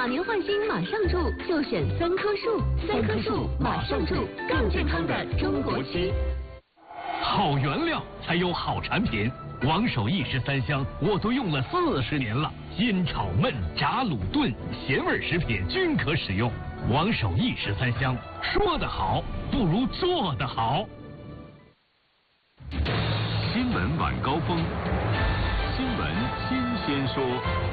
老年换新马上住，就选3棵树，3棵树马上住，更健康的中国区。 好原料才有好产品，王守义13香我都用了40年了，煎炒焖炸卤炖咸味食品均可使用。王守义13香，说得好不如做得好。新闻晚高峰，新闻新鲜说。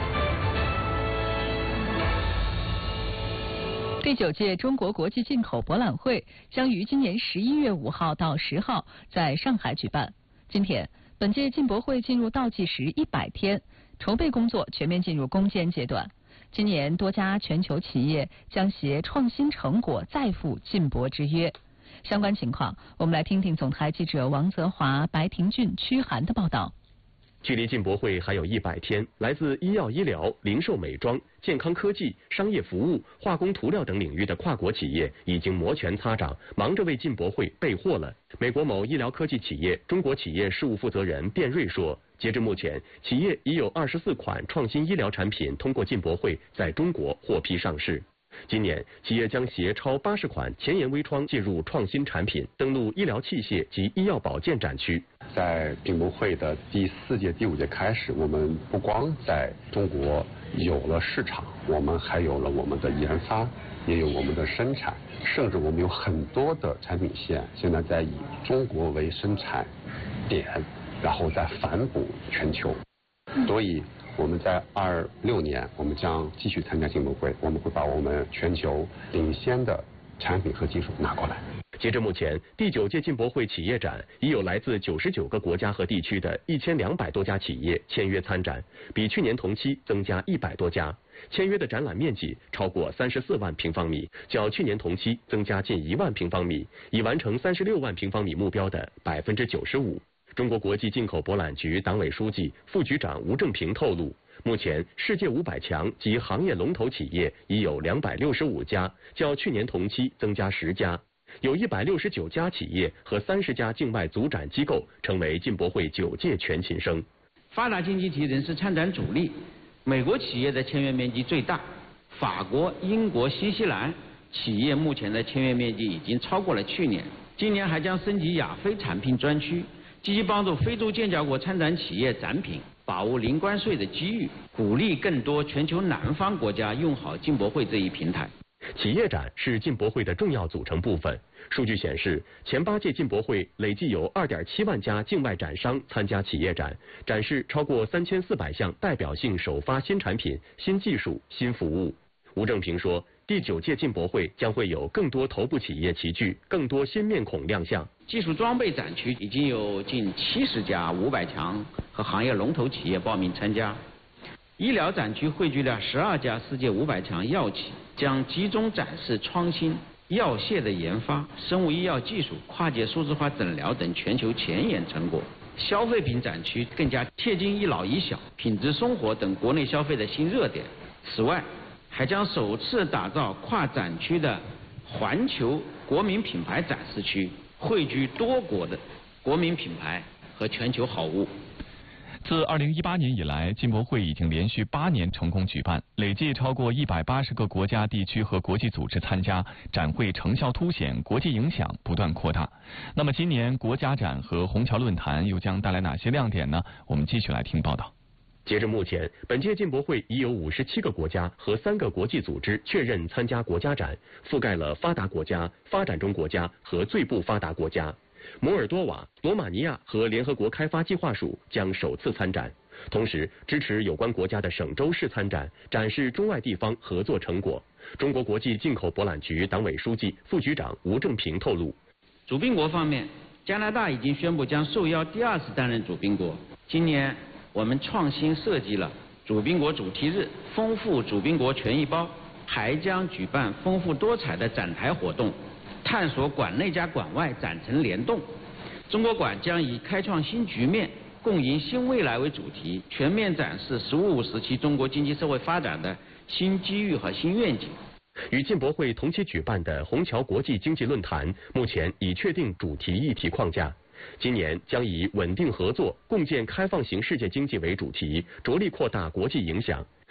第9届中国国际进口博览会将于今年11月5号到10号在上海举办。今天，本届进博会进入倒计时100天，筹备工作全面进入攻坚阶段。今年多家全球企业将携创新成果再赴进博之约。相关情况，我们来听听总台记者王泽华、白廷俊、屈寒的报道。 距离进博会还有100天，来自医药医疗、零售美妆、健康科技、商业服务、化工涂料等领域的跨国企业已经摩拳擦掌，忙着为进博会备货了。美国某医疗科技企业中国企业事务负责人卞瑞说，截至目前，企业已有24款创新医疗产品通过进博会在中国获批上市。今年，企业将携超80款前沿微创进入创新产品，登陆医疗器械及医药保健展区。 在进博会的第4届、第5届开始，我们不光在中国有了市场，我们还有了我们的研发，也有我们的生产，甚至我们有很多的产品线现在在以中国为生产点，然后再反哺全球。所以我们在26年，我们将继续参加进博会，我们会把我们全球领先的产品和技术拿过来。 截至目前，第9届进博会企业展已有来自99个国家和地区的1200多家企业签约参展，比去年同期增加100多家。签约的展览面积超过34万平方米，较去年同期增加近1万平方米，已完成36万平方米目标的95%。中国国际进口博览局党委书记、副局长吴正平透露，目前世界500强及行业龙头企业已有265家，较去年同期增加10家。有169家企业和30家境外组展机构成为进博会9届全勤生。 发达经济体仍是参展主力，美国企业的签约面积最大，法国、英国、新西兰企业目前的签约面积已经超过了去年。今年还将升级亚非产品专区，积极帮助非洲建交国参展企业展品，把握零关税的机遇，鼓励更多全球南方国家用好进博会这一平台。 企业展是进博会的重要组成部分。数据显示，前8届进博会累计有2.7万家境外展商参加企业展，展示超过3400项代表性首发新产品、新技术、新服务。吴正平说，第9届进博会将会有更多头部企业齐聚，更多新面孔亮相。 技术装备展区已经有近70家500强和行业龙头企业报名参加。医疗展区汇聚了12家世界500强药企，将集中展示创新、药械的研发、生物医药技术、跨界数字化诊疗等全球前沿成果。消费品展区更加贴近一老一小、品质生活等国内消费的新热点。此外，还将首次打造跨展区的环球国民品牌展示区，汇聚多国的国民品牌和全球好物。 自2018年以来，进博会已经连续8年成功举办，累计超过180个国家、地区和国际组织参加，展会成效凸显，国际影响不断扩大。那么今年国家展和虹桥论坛又将带来哪些亮点呢？我们继续来听报道。 截至目前，本届进博会已有57个国家和3个国际组织确认参加国家展，覆盖了发达国家、发展中国家和最不发达国家。摩尔多瓦、罗马尼亚和联合国开发计划署将首次参展，同时支持有关国家的省州市参展，展示中外地方合作成果。中国国际进口博览局党委书记、副局长吴正平透露， 主宾国方面，加拿大已经宣布将受邀第2次担任主宾国。今年我们创新设计了主宾国主题日，丰富主宾国权益包，还将举办丰富多彩的展台活动，探索馆内加馆外展陈联动。中国馆将以开创新局面、共赢新未来为主题，全面展示15时期中国经济社会发展的新机遇和新愿景。 与进博会同期举办的虹桥国际经济论坛目前已确定主题议题框架，今年将以稳定合作、共建开放型世界经济为主题，着力扩大国际影响。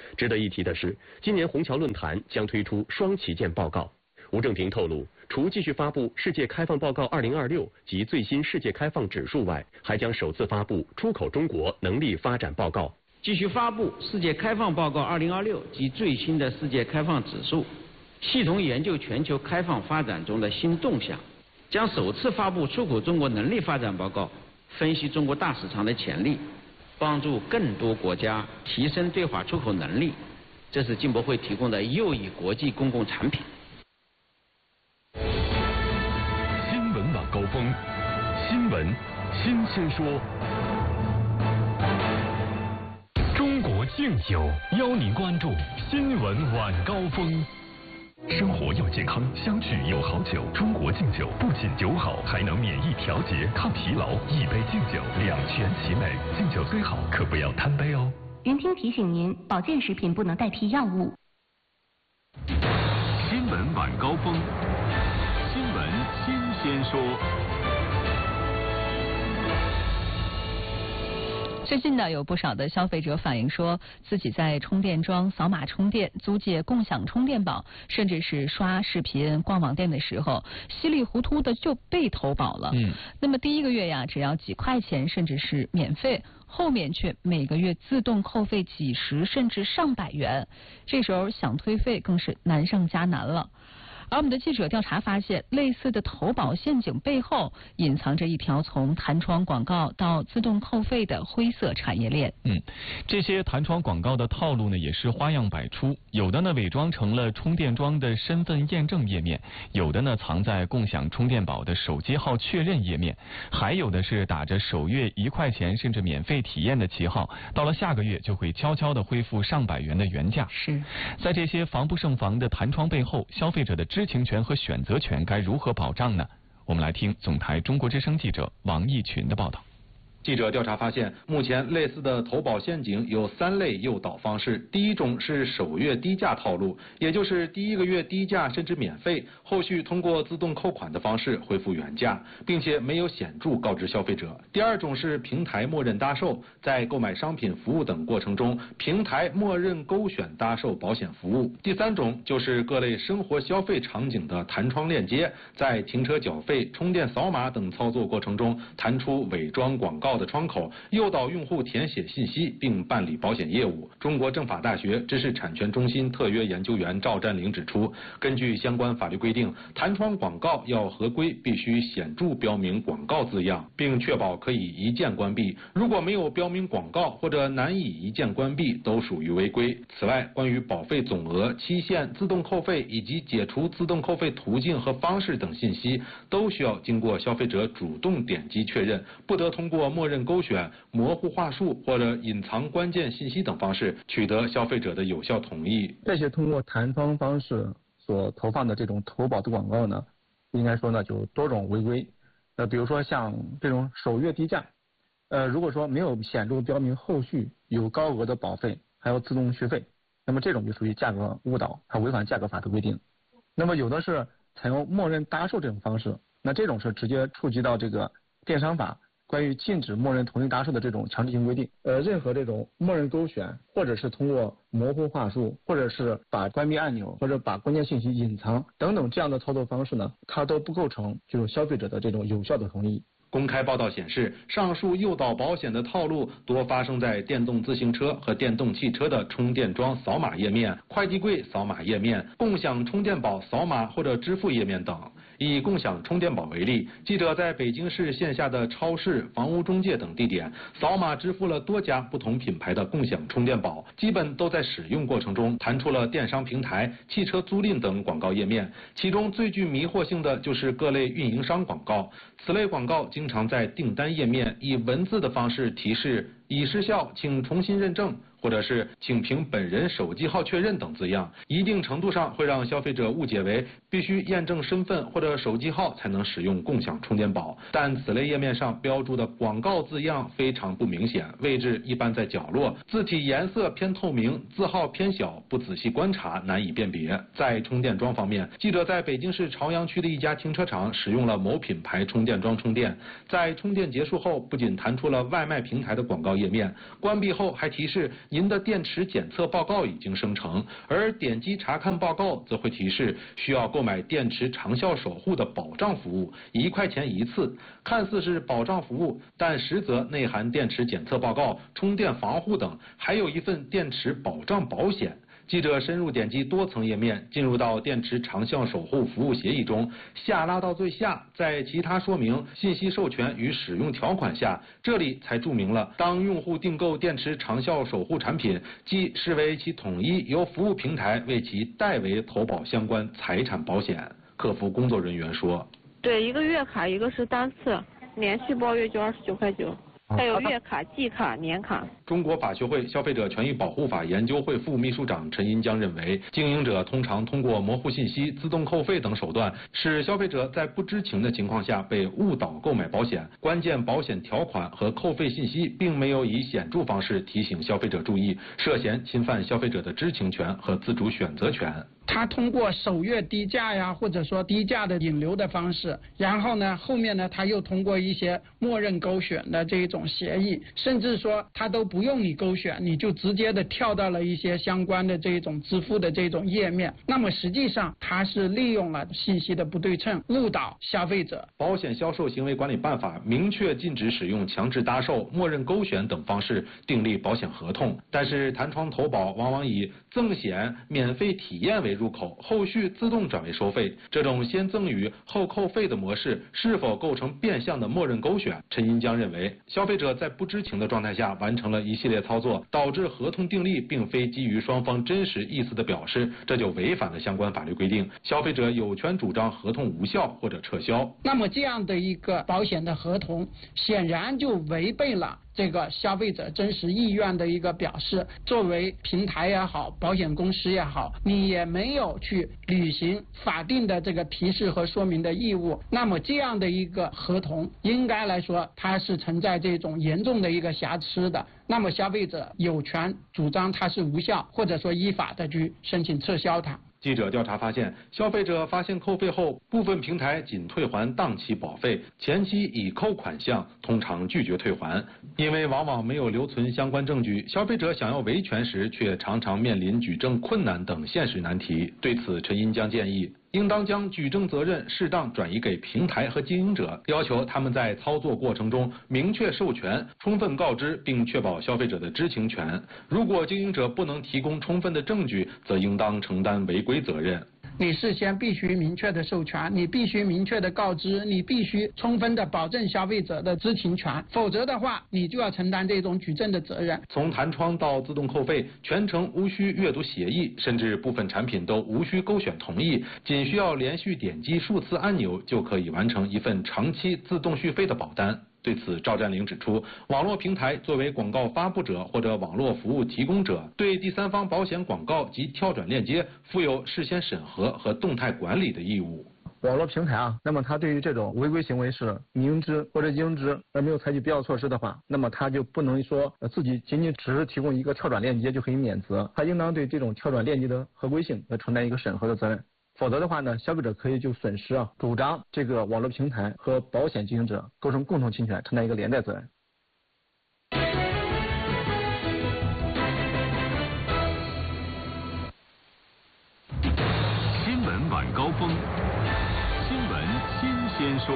值得一提的是，今年虹桥论坛将推出双旗舰报告。吴正平透露，除继续发布《世界开放报告2026》及最新世界开放指数外，还将首次发布出口中国能力发展报告。 继续发布《世界开放报告2026》及最新的世界开放指数，系统研究全球开放发展中的新动向，将首次发布出口中国能力发展报告，分析中国大市场的潜力，帮助更多国家提升对华出口能力。这是进博会提供的又一国际公共产品。 新闻晚高峰，新闻新鲜说。中国敬酒邀您关注新闻晚高峰。生活要健康，相聚有好酒。中国敬酒不仅酒好，还能免疫调节、抗疲劳。一杯敬酒，两全其美。敬酒虽好，可不要贪杯哦。 云听提醒您，保健食品不能代替药物。 新闻晚高峰，新闻新鲜说。 最近呢，有不少的消费者反映说，自己在充电桩扫码充电、租借共享充电宝，甚至是刷视频、逛网店的时候，稀里糊涂的就被投保了。那么第一个月呀，只要几块钱，甚至是免费，后面却每个月自动扣费几十甚至上百元，这时候想退费更是难上加难了。而我们的记者调查发现，类似的投保陷阱背后隐藏着一条从弹窗广告到自动扣费的灰色产业链。 这些弹窗广告的套路呢，也是花样百出。有的呢伪装成了充电桩的身份验证页面，有的呢藏在共享充电宝的手机号确认页面，还有的是打着首月1块钱甚至免费体验的旗号，到了下个月就会悄悄地恢复上百元的原价。 是在这些防不胜防的弹窗背后，消费者的知情权和选择权该如何保障呢？我们来听总台中国之声记者王义群的报道。 记者调查发现，目前类似的投保陷阱有3类诱导方式。第一种是首月低价套路，也就是第一个月低价甚至免费，后续通过自动扣款的方式恢复原价，并且没有显著告知消费者。第二种是平台默认搭售，在购买商品、服务等过程中，平台默认勾选搭售保险服务。第三种就是各类生活消费场景的弹窗链接，在停车缴费、充电扫码等操作过程中，弹出伪装广告的窗口，诱导用户填写信息并办理保险业务。中国政法大学知识产权中心特约研究员赵占领指出，根据相关法律规定，弹窗广告要合规，必须显著标明广告字样，并确保可以一键关闭。如果没有标明广告或者难以一键关闭，都属于违规。此外，关于保费总额、期限、自动扣费以及解除自动扣费途径和方式等信息，都需要经过消费者主动点击确认，不得通过默认勾选、模糊话术或者隐藏关键信息等方式取得消费者的有效同意。 这些通过弹窗方式所投放的这种投保的广告呢，应该说呢就多种违规。比如说像这种首月低价，如果说没有显著标明后续有高额的保费，还有自动续费，那么这种就属于价格误导，它违反价格法的规定。那么有的是采用默认搭售这种方式，那这种是直接触及到这个电商法关于禁止默认同意搭售的这种强制性规定。任何这种默认勾选，或者是通过模糊话术，或者是把关闭按钮，或者把关键信息隐藏等等这样的操作方式呢，它都不构成就是消费者的这种有效的同意。 公开报道显示，上述诱导保险的套路多发生在电动自行车和电动汽车的充电桩扫码页面、快递柜扫码页面、共享充电宝扫码或者支付页面等。以共享充电宝为例，记者在北京市线下的超市、房屋中介等地点扫码支付了多家不同品牌的共享充电宝，基本都在使用过程中弹出了电商平台、汽车租赁等广告页面。其中最具迷惑性的就是各类运营商广告，此类广告经常在订单页面以文字的方式提示已失效，请重新认证，或者是请凭本人手机号确认等字样，一定程度上会让消费者误解为必须验证身份或者手机号才能使用共享充电宝。但此类页面上标注的广告字样非常不明显，位置一般在角落，字体颜色偏透明，字号偏小，不仔细观察难以辨别。在充电桩方面，记者在北京市朝阳区的一家停车场使用了某品牌充电桩充电，在充电结束后，不仅弹出了外卖平台的广告页面，关闭后还提示您的电池检测报告已经生成，而点击查看报告则会提示需要购买电池长效守护的保障服务，1块钱一次。看似是保障服务，但实则内含电池检测报告、充电防护等，还有一份电池保障保险。记者深入点击多层页面，进入到电池长效守护服务协议中，下拉到最下，在其他说明、信息授权与使用条款下，这里才注明了，当用户订购电池长效守护产品，即视为其统一由服务平台为其代为投保相关财产保险。客服工作人员说：“ 对，一个月卡，一个是单次，连续包月就29块9。”还有月卡、季卡、年卡。 中国法学会消费者权益保护法研究会副秘书长陈银江认为，经营者通常通过模糊信息、自动扣费等手段，使消费者在不知情的情况下被误导购买保险。关键保险条款和扣费信息并没有以显著方式提醒消费者注意，涉嫌侵犯消费者的知情权和自主选择权。 他通过首月低价呀，或者说低价的引流的方式，然后呢，后面呢，他又通过一些默认勾选的这种协议，甚至说他都不用你勾选，你就直接的跳到了一些相关的这种支付的这种页面。那么实际上他是利用了信息的不对称，误导消费者。 保险销售行为管理办法明确禁止使用强制搭售、默认勾选等方式订立保险合同，但是弹窗投保往往以赠险、免费体验为入口，后续自动转为收费。这种先赠与后扣费的模式是否构成变相的默认勾选？陈银江认为，消费者在不知情的状态下完成了一系列操作，导致合同订立并非基于双方真实意思的表示，这就违反了相关法律规定。消费者有权主张合同无效或者撤销。 那么这样的一个保险的合同，显然就违背了这个消费者真实意愿的一个表示。作为平台也好，保险公司也好，你也没有去履行法定的这个提示和说明的义务，那么这样的一个合同应该来说它是存在这种严重的一个瑕疵的，那么消费者有权主张它是无效，或者说依法的去申请撤销它。 记者调查发现，消费者发现扣费后，部分平台仅退还当期保费，前期已扣款项通常拒绝退还。因为往往没有留存相关证据，消费者想要维权时却常常面临举证困难等现实难题。对此，陈银江建议，应当将举证责任适当转移给平台和经营者，要求他们在操作过程中明确授权、充分告知，并确保消费者的知情权。如果经营者不能提供充分的证据，则应当承担违规责任。 你事先必须明确的授权，你必须明确的告知，你必须充分的保证消费者的知情权，否则的话，你就要承担这种举证的责任。 从弹窗到自动扣费，全程无需阅读协议，甚至部分产品都无需勾选同意，仅需要连续点击数次按钮就可以完成一份长期自动续费的保单。对此，赵占领指出，网络平台作为广告发布者或者网络服务提供者，对第三方保险广告及跳转链接负有事先审核和动态管理的义务。 网络平台啊，那么它对于这种违规行为是明知或者应知而没有采取必要措施的话，那么它就不能说自己仅仅只是提供一个跳转链接就可以免责，它应当对这种跳转链接的合规性来承担一个审核的责任。否则的话呢，消费者可以就损失主张这个网络平台和保险经营者构成共同侵权，承担一个连带责任。 新闻晚高峰，新闻新鲜说。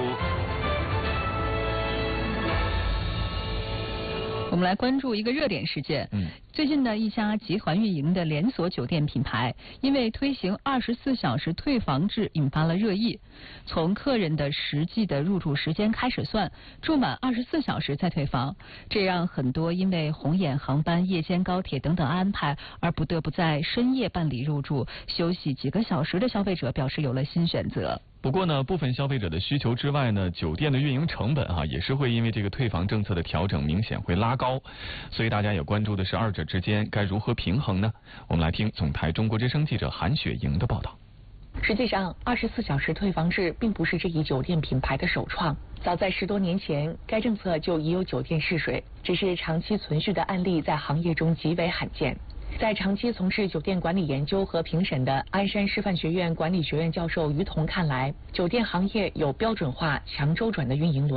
我们来关注一个热点事件。最近呢，一家集团运营的连锁酒店品牌，因为推行24小时退房制，引发了热议。从客人的实际的入住时间开始算，住满24小时再退房，这让很多因为红眼航班、夜间高铁等等安排而不得不在深夜办理入住、休息几个小时的消费者表示有了新选择。 不过呢，部分消费者的需求之外呢，酒店的运营成本也是会因为这个退房政策的调整明显会拉高，所以大家也关注的是二者之间该如何平衡呢？我们来听总台中国之声记者韩雪莹的报道。 实际上，24小时退房制并不是这一酒店品牌的首创，早在10多年前，该政策就已有酒店试水，只是长期存续的案例在行业中极为罕见。在长期从事酒店管理研究和评审的鞍山师范学院管理学院教授于彤看来，酒店行业有标准化、强周转的运营逻辑。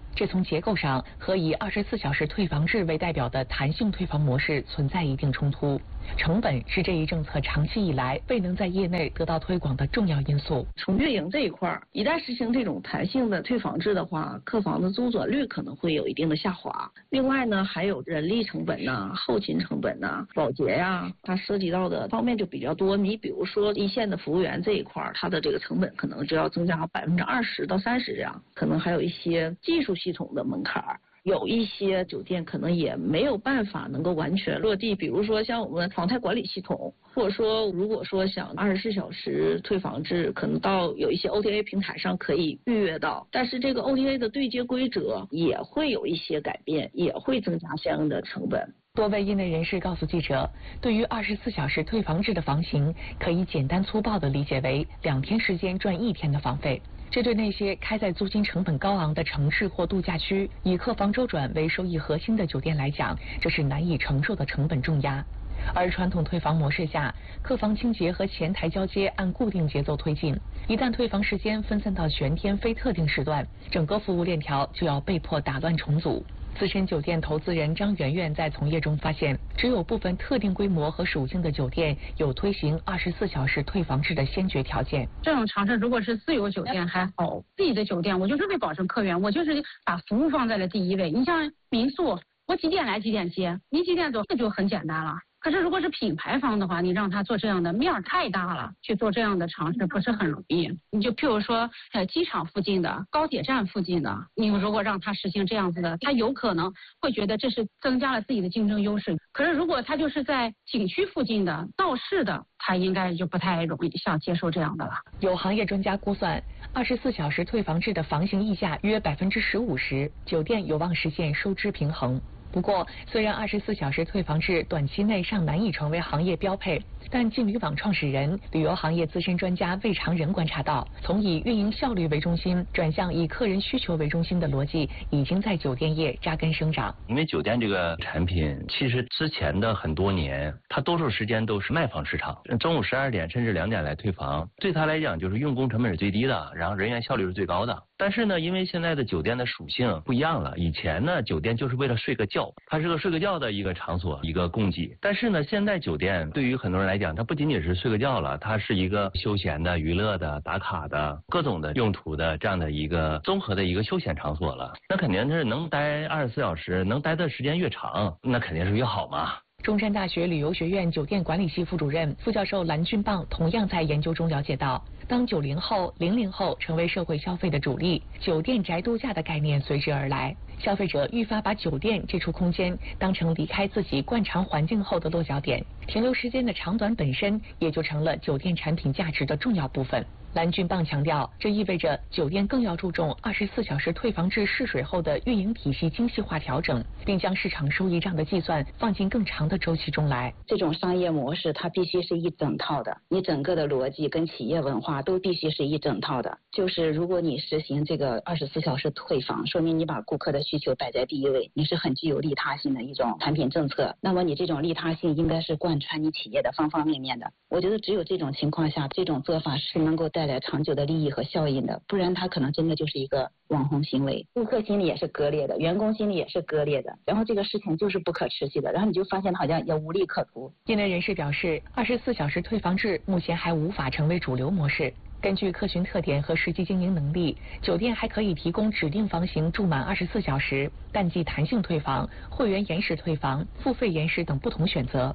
这从结构上和以24小时退房制为代表的弹性退房模式存在一定冲突。成本是这一政策长期以来未能在业内得到推广的重要因素。 从运营这一块，一旦实行这种弹性的退房制的话，客房的周转率可能会有一定的下滑。另外呢，还有人力成本呐、后勤成本呐、保洁呀，它涉及到的方面就比较多。你比如说一线的服务员这一块，它的这个成本可能就要增加20%到30%这样，可能还有一些技术系统的门槛。有一些酒店可能也没有办法能够完全落地，比如说像我们房贷管理系统，或者说如果说想24小时退房制，可能到有一些 OTA 平台上可以预约到，但是这个 OTA 的对接规则也会有一些改变，也会增加相应的成本。 多位业内人士告诉记者，对于24小时退房制的房型，可以简单粗暴地理解为2天时间赚1天的房费。这对那些开在租金成本高昂的城市或度假区，以客房周转为收益核心的酒店来讲，这是难以承受的成本重压。而传统退房模式下，客房清洁和前台交接按固定节奏推进，一旦退房时间分散到全天非特定时段，整个服务链条就要被迫打乱重组。资深酒店投资人张媛媛在从业中发现，只有部分特定规模和属性的酒店有推行24小时退房制的先决条件。 这种尝试如果是自有酒店还好，自己的酒店我就是为保证客源，我就是把服务放在了第一位。你像民宿，我几点来几点接，你几点走，这就很简单了。可是如果是品牌方的话，你让他做这样的面儿太大了，去做这样的尝试不是很容易。你就譬如说机场附近的、高铁站附近的，你如果让他实行这样子的，他有可能会觉得这是增加了自己的竞争优势。可是如果他就是在景区附近的、闹市的，他应该就不太容易想接受这样的了。 有行业专家估算，24小时退房制的房型溢价约15%时，酒店有望实现收支平衡。不过，虽然24小时退房制短期内尚难以成为行业标配，但劲旅网创始人、旅游行业资深专家魏长仁观察到，从以运营效率为中心转向以客人需求为中心的逻辑，已经在酒店业扎根生长。 因为酒店这个产品，其实之前的很多年，它多数时间都是卖方市场，中午12点甚至2点来退房，对他来讲就是用工成本是最低的，然后人员效率是最高的。但是呢，因为现在的酒店的属性不一样了，以前呢，酒店就是为了睡个觉，它是个睡个觉的一个场所，一个供给。但是呢，现在酒店对于很多人来讲，它不仅仅是睡个觉了，它是一个休闲的、娱乐的、打卡的、各种的用途的这样的一个综合的一个休闲场所了。那肯定是能待24小时，能待的时间越长，那肯定是越好嘛。 中山大学旅游学院酒店管理系副主任、副教授蓝俊棒同样在研究中了解到，当90后、00后成为社会消费的主力，酒店宅度假的概念随之而来。消费者愈发把酒店这处空间当成离开自己惯常环境后的落脚点，停留时间的长短本身也就成了酒店产品价值的重要部分。蓝俊棒强调，这意味着酒店更要注重24小时退房制试水后的运营体系精细化调整，并将市场收益账的计算放进更长的周期中来。 这种商业模式它必须是一整套的，你整个的逻辑跟企业文化都必须是一整套的。就是如果你实行这个24小时退房，说明你把顾客的需求摆在第一位，你是很具有利他性的一种产品政策。那么你这种利他性应该是贯穿你企业的方方面面的。我觉得只有这种情况下，这种做法是能够带来长久的利益和效应的，不然它可能真的就是一个网红行为，顾客心里也是割裂的，员工心里也是割裂的，然后这个事情就是不可持续的，然后你就发现好像也无利可图。 业内人士表示，24小时退房制目前还无法成为主流模式。根据客群特点和实际经营能力，酒店还可以提供指定房型住满24小时、淡季弹性退房、会员延时退房、付费延时等不同选择。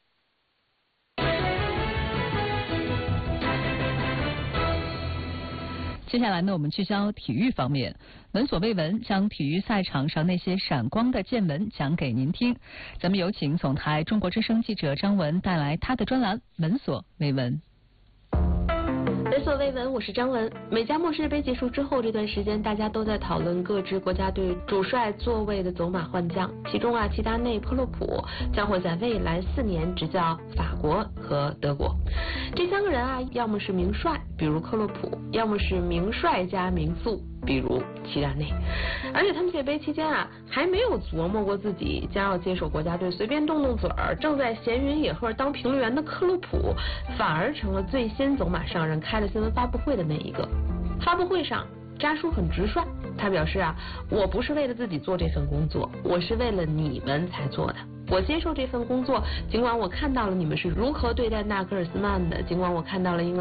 接下来呢，我们聚焦体育方面，闻所未闻，将体育赛场上那些闪光的见闻讲给您听。咱们有请总台中国之声记者张文带来他的专栏《闻所未闻》。 闻所未闻，我是张文。美加墨世界杯结束之后，这段时间大家都在讨论各支国家队主帅座位的走马换将，其中齐达内、克洛普将会在未来4年执教法国和德国。这3个人要么是名帅，比如克洛普，要么是名帅加名宿，比如齐达内。而且他们世界杯期间还没有琢磨过自己将要接手国家队，随便动动嘴儿，正在闲云野鹤当评论员的克洛普，反而成了最先走马上任开了新闻发布会的那一个。发布会上， 扎叔很直率，他表示啊，我不是为了自己做这份工作，我是为了你们才做的。我接受这份工作，尽管我看到了你们是如何对待纳格尔斯曼的，尽管我看到了英格